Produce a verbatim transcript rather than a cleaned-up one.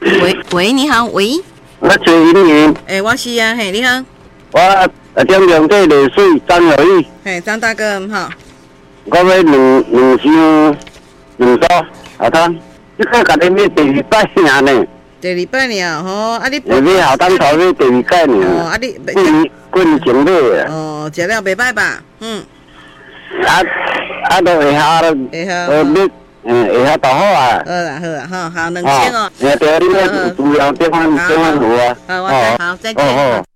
喂喂，你好，喂， 我找银元。 诶、欸，我是啊，嘿，你好， 我啊点两块热水，张友义。 嘿，张大哥，哈， 我要两两箱两包好汤，你看家己要第二摆尔呢。 第二摆尔，吼，啊你， 你要好汤头要第二摆尔。 哦，啊你， 过年过年前买的。 哦，食了袂歹吧？嗯。 啊啊，都会下了。 会下。 呃，你嗯会下就好啊。 好啦好啦，哈，好，两千哦。 哎对，你要需要电话电话号啊。 好，我知，好，再见。